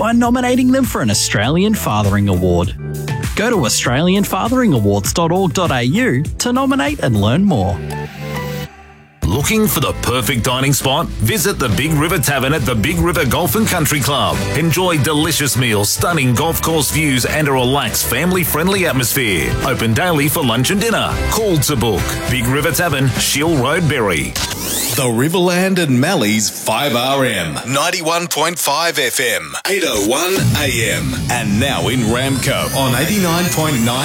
by nominating them for an Australian Fathering Award. Go to australianfatheringawards.org.au to nominate and learn more. Looking for the perfect dining spot? Visit the Big River Tavern at the Big River Golf and Country Club. Enjoy delicious meals, stunning golf course views and a relaxed family-friendly atmosphere. Open daily for lunch and dinner. Call to book. Big River Tavern, Shill Road, Berry. The Riverland and Mallee's 5RM, 91.5 FM, 801 AM, and now in Ramco on 89.9